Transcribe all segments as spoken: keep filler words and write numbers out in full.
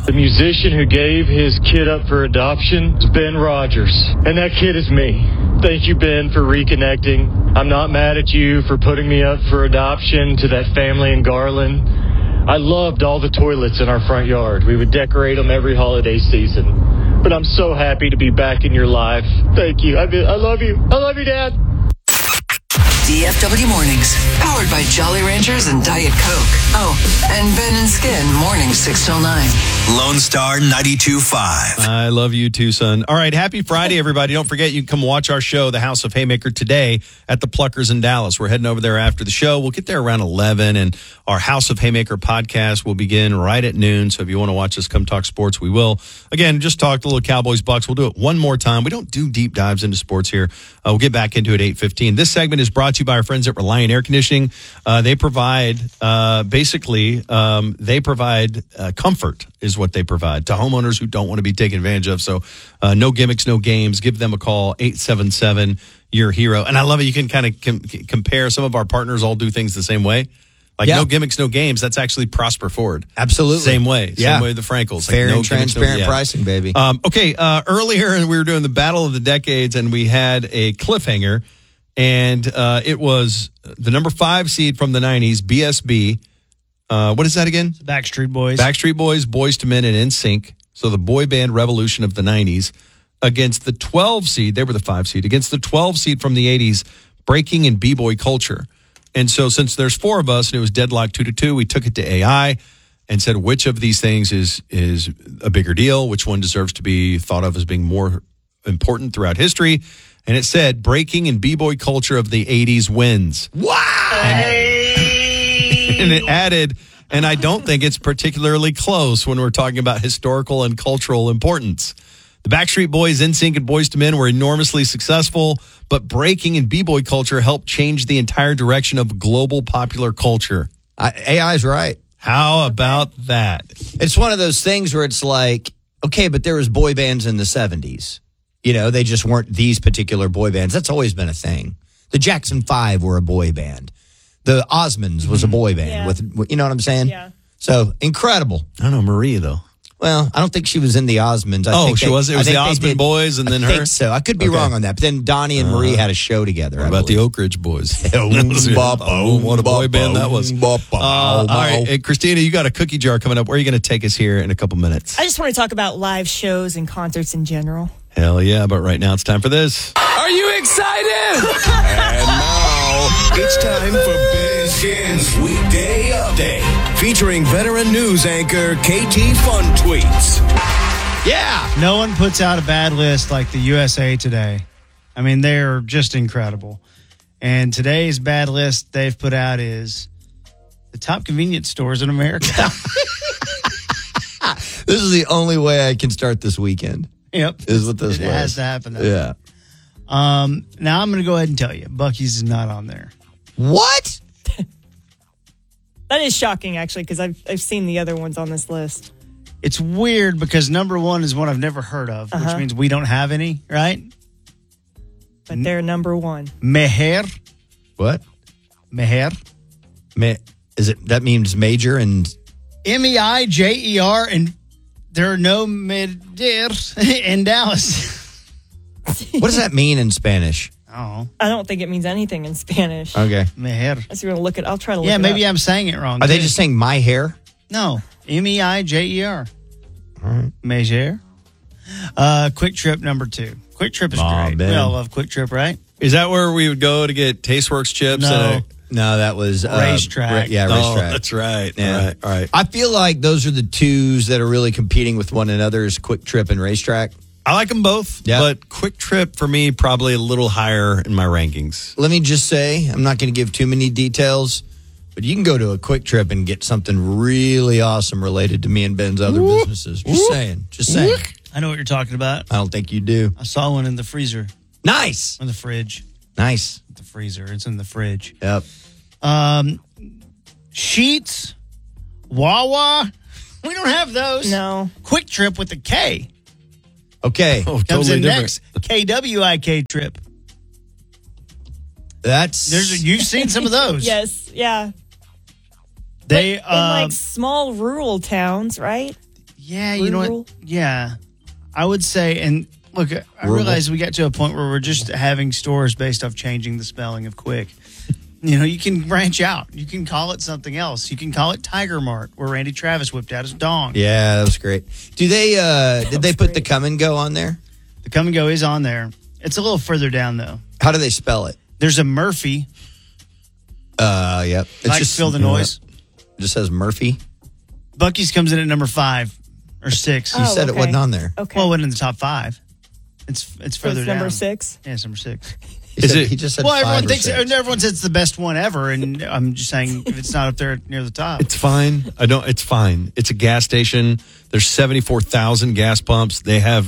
The musician who gave his kid up for adoption is Ben Rogers, and that kid is me. Thank you, Ben, for reconnecting. I'm not mad at you for putting me up for adoption to that family in Garland. I loved all the toilets in our front yard. We would decorate them every holiday season. But I'm so happy to be back in your life. Thank you. I, I love you. I love you, Dad. D F W Mornings, powered by Jolly Ranchers and Diet Coke. Oh, and Ben and Skin, mornings six till nine. Lone Star ninety-two point five. I love you too, son. All right, happy Friday, everybody. Don't forget, you can come watch our show, The House of Haymaker, today at the Pluckers in Dallas. We're heading over there after the show. We'll get there around eleven, and our House of Haymaker podcast will begin right at noon. So if you want to watch us come talk sports, we will. Again, just talk a little Cowboys Bucks. We'll do it one more time. We don't do deep dives into sports here. Uh, we'll get back into it at eight fifteen. This segment is brought to you by our friends at Reliant Air Conditioning. Uh, they provide, uh, basically, um, they provide uh, comfort is what they provide to homeowners who don't want to be taken advantage of. So uh, no gimmicks, no games. Give them a call, eight seven seven, your hero. And I love it. You can kind of com- compare. Some of our partners all do things the same way. Like yeah. no gimmicks, no games. That's actually Prosper Ford. Absolutely. Same way. Yeah. Same way the Frankels. Fair like no and transparent gimmicks, no, yeah. pricing, baby. Um, okay. Uh, earlier, we were doing the Battle of the Decades, and we had a cliffhanger. And uh, it was the number five seed from the nineties, B S B. Uh, what is that again? Backstreet Boys. Backstreet Boys, Boys to Men, and N Sync. So the boy band revolution of the nineties against the twelve seed. They were the five seed. Against the twelve seed from the eighties, Breaking and B-Boy Culture. And so since there's four of us and it was deadlocked two to two, we took it to A I and said which of these things is is a bigger deal, which one deserves to be thought of as being more important throughout history. And it said breaking and B-Boy Culture of the eighties wins. Wow! And, and it added, and I don't think it's particularly close when we're talking about historical and cultural importance. The Backstreet Boys, N Sync, and Boys to Men were enormously successful, but breaking and B-Boy culture helped change the entire direction of global popular culture. I, A I's right. How about that? It's one of those things where it's like, okay, but there was boy bands in the seventies. You know, they just weren't these particular boy bands. That's always been a thing. The Jackson Five were a boy band. The Osmonds was a boy band. Yeah. with, you know what I'm saying? Yeah. So, incredible. I don't know, Marie, though. Well, I don't think she was in the Osmonds. I oh, think she they, was? It was the Osmond boys and I then her? I think so. I could be okay. wrong on that. But then Donnie and Marie uh, had a show together. What I about believe. the Oak Ridge Boys? oh, what a boy band that was. Uh, all right, hey, Christina, you got a cookie jar coming up. Where are you going to take us here in a couple minutes? I just want to talk about live shows and concerts in general. Hell yeah, but right now it's time for this. Are you excited? And now it's time for Ben Skin's Weekday Update, featuring veteran news anchor K T Fun Tweets. Yeah. No one puts out a bad list like the U S A Today. I mean, they're just incredible. And today's bad list they've put out is the top convenience stores in America. This is the only way I can start this weekend. Yep. Is what this it was. has to happen. Yeah. Um, now I'm going to go ahead and tell you, Buc-ee's is not on there. What? That is shocking, actually, because I've I've seen the other ones on this list. It's weird because number one is one I've never heard of, Uh-huh. which means we don't have any, right? But they're number one. Meher. What? Meher. Me- is it that means major and M E I J E R, and there are no Medir in Dallas. what does that mean in Spanish? Oh, I don't think it means anything in Spanish. Okay. Meher. As you're going to look it, I'll try to look Yeah, it maybe up. I'm saying it wrong. Are they too. just saying my hair? No. M E I J E R. All right. Measure. Uh, Quick Trip number two. Quick Trip is Aw, great. Ben. We all love Quick Trip, right? Is that where we would go to get Tasteworks chips? No. And a- No, that was uh, Racetrack. ra- yeah, oh, racetrack. that's right. Yeah. All right. All right. I feel like those are the twos that are really competing with one another is Quick Trip and Racetrack. I like them both, Yeah. but Quick Trip for me probably a little higher in my rankings. Let me just say, I'm not going to give too many details, but you can go to a Quick Trip and get something really awesome related to me and Ben's other Whoop. businesses. Just Whoop. saying. Just saying. I know what you're talking about. I don't think you do. I saw one in the freezer. Nice. In the fridge. Nice. The freezer. It's in the fridge. Yep. Um, Sheets, Wawa. We don't have those. No. Quick Trip with a K. Okay. Oh, Comes totally in different. next. K W I K Trip. That's There's a, you've seen some of those. Yes, yeah. They in um, like small rural towns, right? Yeah, you know Rural? what? Yeah. I would say, and look, I Rural. realize we got to a point where we're just having stores based off changing the spelling of quick. You know, you can branch out. You can call it something else. You can call it Tiger Mart, where Randy Travis whipped out his dong. Yeah, that was great. Do they? Uh, did they put great. the come and go on there? The Come and Go is on there. It's a little further down, though. How do they spell it? There's a Murphy. Uh, yep. It's Like Feel the Noise. It just says Murphy. Bucky's comes in at number five or six. You Oh, said it okay. wasn't on there. Okay. Well, it wasn't in the top five. It's it's So further it's down. number six. Yeah, it's number six. He, Is said, it- he just said Well, five everyone or thinks six. everyone says it's the best one ever, and I'm just saying if it's not up there near the top. It's fine. I don't. It's fine. It's a gas station. There's seventy-four thousand gas pumps. They have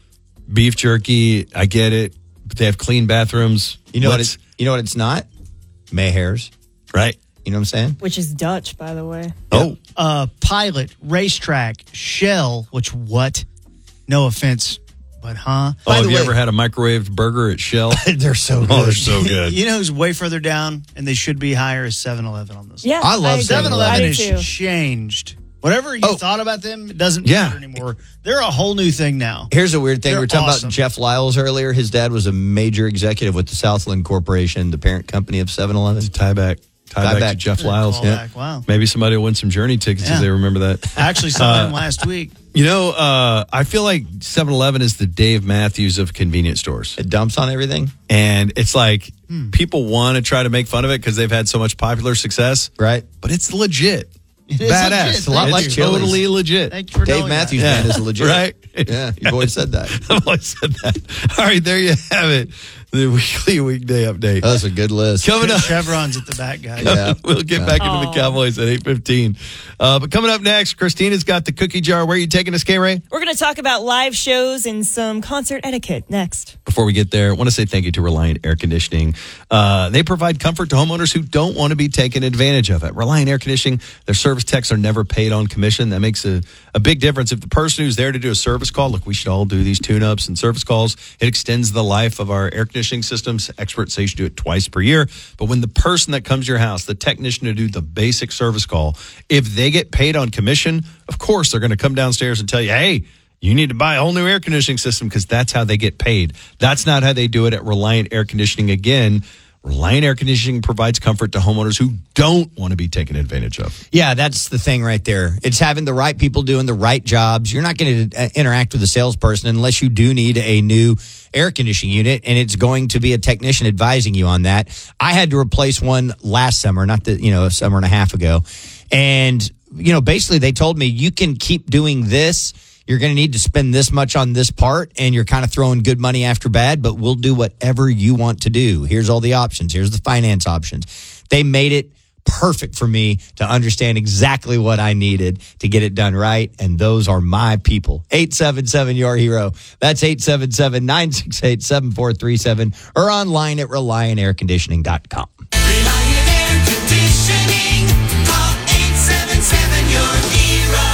beef jerky. I get it. But they have clean bathrooms. You know what? Let's- It's, you know what? It's not Mayhair's. right? You know what I'm saying? Which is Dutch, by the way. Oh, uh, Pilot, Racetrack, Shell, which what? No offense, but huh? oh have the you way- ever had a microwaved burger at Shell? They're so good. Oh, they're so good. You know who's way further down, and they should be higher is seven eleven on this. Yeah, I love agree. seven I eleven do has too. changed. Whatever you Oh. thought about them, it doesn't Yeah. matter anymore. They're a whole new thing now. Here's a weird thing. They're we were talking awesome. about Jeff Lyles earlier. His dad was a major executive with the Southland Corporation, the parent company of seven eleven. Tie back. Tie, Tie back, back. to Jeff Good Lyles. callback. Wow. Maybe somebody will win some Journey tickets Yeah. if they remember that. I actually saw them last week. You know, uh, I feel like seven eleven is the Dave Matthews of convenience stores. It dumps on everything, And it's like Hmm. people want to try to make fun of it because they've had so much popular success, right? but it's legit. It is Badass. legit. It's a lot Thank like you. Chili's. Totally legit. Thank you for Dave knowing Matthews that. Band is legit. Right? Yeah, you've always said that. I've always said that. All right, there you have it. The weekly weekday update. That's a good list. Coming up. Chevrons at the back, guys. Yeah. We'll get back into the Aw. Cowboys at eight fifteen. Uh, but coming up next, Christina's got the cookie jar. Where are you taking us, K-Ray? We're going to talk about live shows and some concert etiquette next. Before we get there, I want to say thank you to Reliant Air Conditioning. Uh, they provide comfort to homeowners who don't want to be taken advantage of it. Reliant Air Conditioning, their service techs are never paid on commission. That makes a, a big difference. If the person who's there to do a service call, look, we should all do these tune-ups and service calls. It extends the life of our air conditioning systems. Experts say you should do it twice per year. But when the person that comes to your house, the technician to do the basic service call, if they get paid on commission, of course they're going to come downstairs and tell you, hey, you need to buy a whole new air conditioning system because that's how they get paid. That's not how they do it at Reliant Air Conditioning. Again, Reliant Air Conditioning provides comfort to homeowners who don't want to be taken advantage of. Yeah, that's the thing right there. It's having the right people doing the right jobs. You're not going to interact with a salesperson unless you do need a new air conditioning unit, and it's going to be a technician advising you on that. I had to replace one last summer, not the, you know, a summer and a half ago. And, you know, basically they told me you can keep doing this. You're going to need to spend this much on this part, and you're kind of throwing good money after bad, but we'll do whatever you want to do. Here's all the options. Here's the finance options. They made it perfect for me to understand exactly what I needed to get it done right, and those are my people. eight seven seven, your hero. That's eight seven seven, nine six eight, seven four three seven or online at reliant air conditioning dot com. Reliant Air Conditioning. Call eight seven seven, your hero.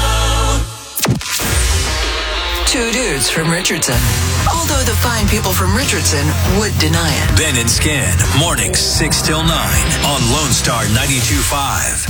Two dudes from Richardson. Although the fine people from Richardson would deny it. Ben and Skin, mornings six till nine on Lone Star ninety-two point five.